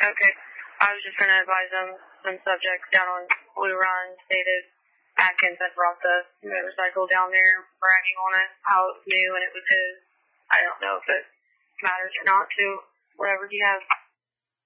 Okay. I was just going to advise them, some subjects down on Blue Run stated Atkins had brought the motorcycle down there, bragging on it, how it was new and it was his. I don't know if it matters or not to whatever he has.